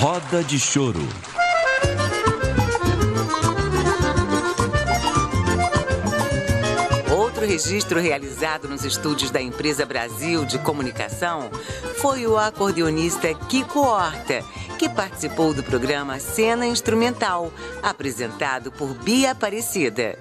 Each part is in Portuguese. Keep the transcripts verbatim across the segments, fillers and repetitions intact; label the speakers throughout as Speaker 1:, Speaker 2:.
Speaker 1: Roda de Choro.
Speaker 2: Outro registro realizado nos estúdios da Empresa Brasil de Comunicação foi o acordeonista Kiko Horta, que participou do programa Cena Instrumental, apresentado por Bia Aparecida.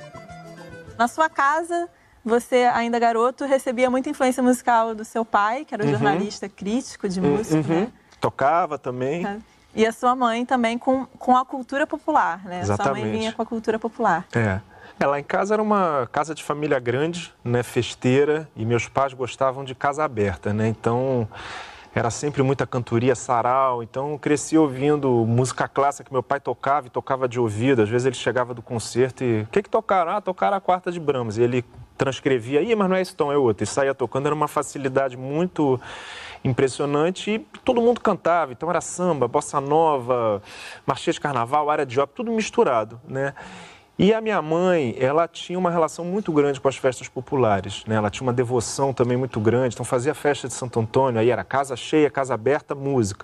Speaker 3: Na sua casa, você, ainda garoto, recebia muita influência musical do seu pai, que era o
Speaker 4: Uhum.
Speaker 3: jornalista crítico de música,
Speaker 4: Uhum.
Speaker 3: né?
Speaker 4: Tocava também.
Speaker 3: E a sua mãe também com, com a cultura popular, né?
Speaker 4: Exatamente.
Speaker 3: Sua mãe vinha com a cultura popular.
Speaker 4: É. É, lá em casa era uma casa de família grande, né, festeira, e meus pais gostavam de casa aberta, né? Então era sempre muita cantoria, sarau. Então eu cresci ouvindo música clássica que meu pai tocava e tocava de ouvido. Às vezes ele chegava do concerto e... O que que tocaram? Ah, tocaram a quarta de Brahms. E ele transcrevia. Ih, mas não é esse tom, é outro. E saía tocando. Era uma facilidade muito impressionante e todo mundo cantava. Então era samba, bossa nova, marchinha de carnaval, área de ópera, tudo misturado, né? E a minha mãe, ela tinha uma relação muito grande com as festas populares, né? Ela tinha uma devoção também muito grande, então fazia festa de Santo Antônio, aí era casa cheia, casa aberta, música.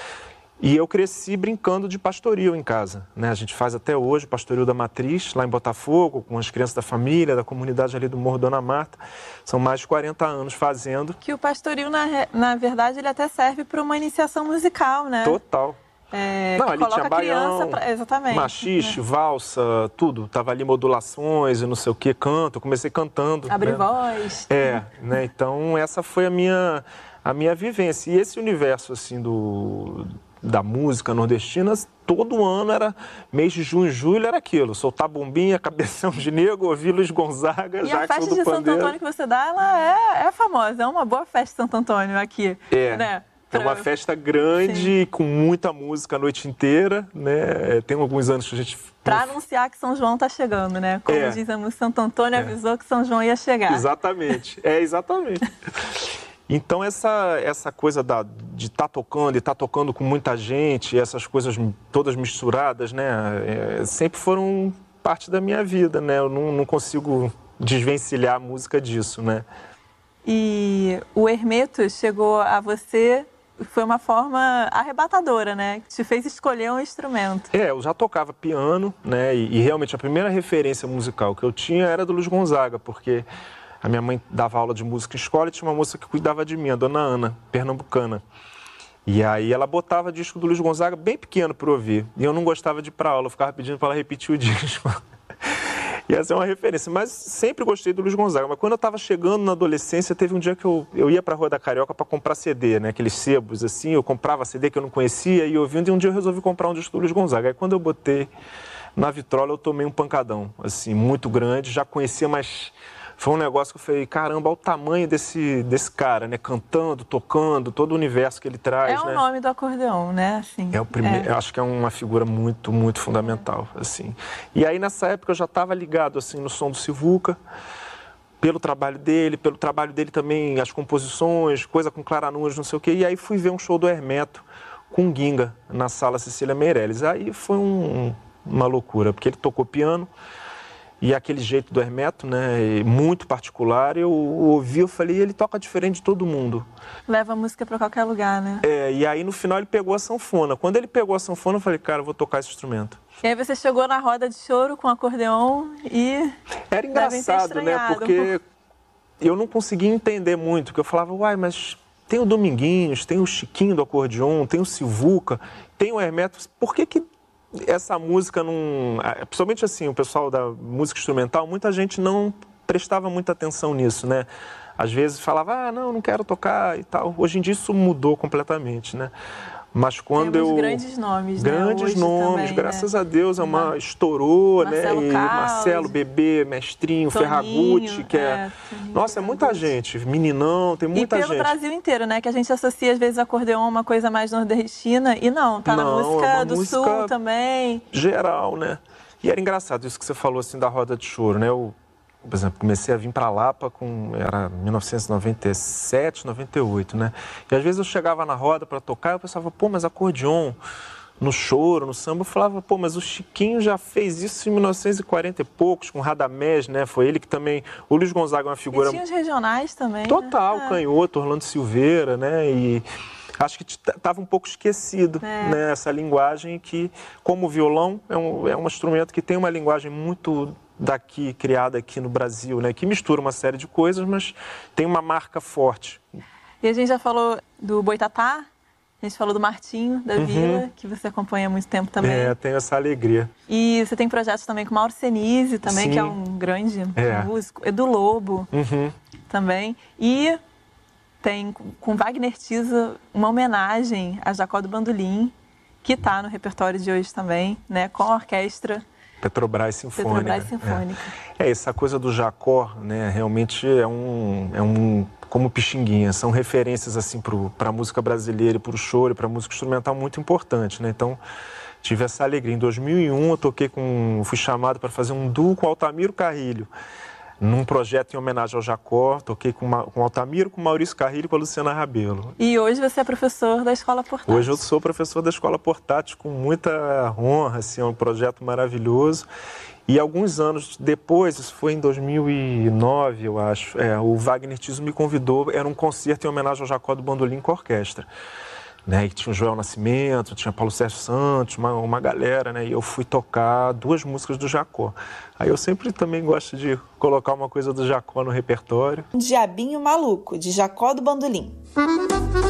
Speaker 4: E eu cresci brincando de pastoril em casa, né? A gente faz até hoje o pastoril da Matriz, lá em Botafogo, com as crianças da família, da comunidade ali do Morro Dona Marta. São mais de quarenta anos fazendo.
Speaker 3: Que o pastoril, na, re- na verdade, ele até serve para uma iniciação musical, né?
Speaker 4: Total.
Speaker 3: É,
Speaker 4: Não,
Speaker 3: que
Speaker 4: ali
Speaker 3: coloca
Speaker 4: tinha
Speaker 3: a criança
Speaker 4: baião,
Speaker 3: pra... Exatamente.
Speaker 4: machixe,
Speaker 3: né?
Speaker 4: valsa, tudo. Tava ali modulações e não sei o que, canto. Eu comecei cantando.
Speaker 3: Abre
Speaker 4: né?
Speaker 3: voz.
Speaker 4: É, né? Então essa foi a minha, a minha vivência. E esse universo, assim, do... da música nordestina, todo ano era mês de junho, julho, era aquilo. Soltar bombinha, cabeção de negro, ouvir Luiz Gonzaga,
Speaker 3: E a
Speaker 4: Jackson
Speaker 3: festa
Speaker 4: do
Speaker 3: de Santo
Speaker 4: Pandeiro.
Speaker 3: Antônio que você dá, ela é, é famosa. É uma boa festa de Santo Antônio aqui.
Speaker 4: É.
Speaker 3: Né?
Speaker 4: É uma
Speaker 3: Pra-
Speaker 4: festa grande, com muita música a noite inteira, né? Tem alguns anos que a gente...
Speaker 3: Para anunciar que São João está chegando, né? Como
Speaker 4: É.
Speaker 3: diz a música, Santo Antônio avisou que São João ia chegar.
Speaker 4: Exatamente, é exatamente. Então essa, essa coisa da, de estar tocando e estar tocando com muita gente, essas coisas todas misturadas, né? É, sempre foram parte da minha vida, né? Eu não, não consigo desvencilhar a música disso, né?
Speaker 3: E o Hermeto chegou a você, foi uma forma arrebatadora, né? Que te fez escolher um instrumento.
Speaker 4: É, eu já tocava piano, né? E, e realmente a primeira referência musical que eu tinha era do Luiz Gonzaga, porque a minha mãe dava aula de música em escola e tinha uma moça que cuidava de mim, a dona Ana, pernambucana. E aí ela botava disco do Luiz Gonzaga bem pequeno para ouvir. E eu não gostava de ir para aula, eu ficava pedindo para ela repetir o disco. E essa é uma referência. Mas sempre gostei do Luiz Gonzaga. Mas quando eu estava chegando na adolescência, teve um dia que eu, eu ia para a Rua da Carioca para comprar C D, né? Aqueles sebos assim, eu comprava C D que eu não conhecia e ouvindo. E um dia eu resolvi comprar um disco do Luiz Gonzaga. Aí quando eu botei na vitrola, eu tomei um pancadão, assim, muito grande. Já conhecia, mas foi um negócio que eu falei, caramba, olha o tamanho desse, desse cara, né? Cantando, tocando, todo o universo que ele traz,
Speaker 3: É o
Speaker 4: né?
Speaker 3: nome do acordeão, né? Assim,
Speaker 4: É o primeiro,
Speaker 3: é.
Speaker 4: eu acho que é uma figura muito, muito fundamental, assim. E aí nessa época eu já estava ligado assim no som do Sivuca, pelo trabalho dele, pelo trabalho dele também as composições, coisa com Clara Nunes, não sei o quê. E aí fui ver um show do Hermeto com Ginga na Sala Cecília Meirelles. Aí foi um, uma loucura, porque ele tocou piano. E aquele jeito do Hermeto, né, muito particular, eu ouvi, eu falei, ele toca diferente de todo mundo.
Speaker 3: Leva a música para qualquer lugar, né?
Speaker 4: É, e aí no final ele pegou a sanfona. Quando ele pegou a sanfona, eu falei, cara, eu vou tocar esse instrumento.
Speaker 3: E aí você chegou na roda de choro com o acordeão e...
Speaker 4: Era engraçado, né, porque eu não conseguia entender muito, porque eu falava, uai, mas tem o Dominguinhos, tem o Chiquinho do acordeon, tem o Sivuca, tem o Hermeto, por que que essa música não... Principalmente assim, o pessoal da música instrumental, muita gente não prestava muita atenção nisso, né? Às vezes falava, ah, não, não quero tocar e tal. Hoje em dia isso mudou completamente, né? Mas quando
Speaker 3: Temos
Speaker 4: eu...
Speaker 3: grandes nomes,
Speaker 4: Grandes
Speaker 3: né? Hoje
Speaker 4: nomes,
Speaker 3: também,
Speaker 4: graças
Speaker 3: né?
Speaker 4: a Deus, é uma... estourou,
Speaker 3: Marcelo
Speaker 4: né? E
Speaker 3: Carlos,
Speaker 4: Marcelo, Bebê, Mestrinho,
Speaker 3: Toninho,
Speaker 4: Ferragutti, que é...
Speaker 3: é, Toninho,
Speaker 4: Nossa, é muita
Speaker 3: Ferragutti.
Speaker 4: gente. Meninão, tem muita
Speaker 3: e pelo
Speaker 4: gente.
Speaker 3: Brasil inteiro, né? Que a gente associa, às vezes, acordeão a uma coisa mais nordestina. E não, tá na
Speaker 4: Não,
Speaker 3: música
Speaker 4: é uma
Speaker 3: do
Speaker 4: música
Speaker 3: Sul também.
Speaker 4: Geral, né? E era engraçado isso que você falou, assim, da roda de choro, né? Eu, por exemplo, comecei a vir para Lapa com... Era mil novecentos e noventa e sete, noventa e oito, né? E às vezes eu chegava na roda para tocar e eu pensava, pô, mas acordeon... no choro, no samba, eu falava, pô, mas o Chiquinho já fez isso em mil novecentos e quarenta e poucos, com Radamés, né? Foi ele que também... O Luiz Gonzaga é uma figura...
Speaker 3: E tinha os regionais também,
Speaker 4: total,
Speaker 3: né?
Speaker 4: Canhoto, Orlando Silveira, né? E acho que estava um pouco esquecido,
Speaker 3: é.
Speaker 4: né? Essa linguagem que, como o violão, é um, é um instrumento que tem uma linguagem muito daqui, criada aqui no Brasil, né? Que mistura uma série de coisas, mas tem uma marca forte.
Speaker 3: E a gente já falou do Boitatá, a gente falou do Martinho, da
Speaker 4: Uhum.
Speaker 3: Vila, que você acompanha há muito tempo também.
Speaker 4: É, tenho essa alegria.
Speaker 3: E você tem projetos também com Mauro Senise, também,
Speaker 4: Sim.
Speaker 3: que é um grande
Speaker 4: É.
Speaker 3: músico. Edu Lobo,
Speaker 4: Uhum.
Speaker 3: também. E tem com Wagner Tiso uma homenagem a Jacó do Bandolim, que está no repertório de hoje também, né, com a orquestra
Speaker 4: Petrobras Sinfônica.
Speaker 3: Petrobras Sinfônica.
Speaker 4: É. é, essa coisa do Jacó, né, realmente é um, é um como Pixinguinha, são referências assim para a música brasileira e para o choro e para a música instrumental muito importantes, né? Então, tive essa alegria. Em dois mil e um eu toquei com, fui chamado para fazer um duo com Altamiro Carrilho, num projeto em homenagem ao Jacó. Toquei com, com Altamiro, com Maurício Carrilho e com a Luciana Rabelo.
Speaker 3: E hoje você é professor da Escola Portátil.
Speaker 4: Hoje eu sou professor da Escola Portátil com muita honra, assim, é um projeto maravilhoso. E alguns anos depois, isso foi em dois mil e nove, eu acho, é, o Wagner Tiso me convidou, era um concerto em homenagem ao Jacó do Bandolim com a orquestra. Né, e tinha o Joel Nascimento, tinha Paulo Sérgio Santos, uma, uma galera, né, e eu fui tocar duas músicas do Jacó. Aí eu sempre também gosto de colocar uma coisa do Jacó no repertório.
Speaker 1: Diabinho Maluco, de Jacó do Bandolim.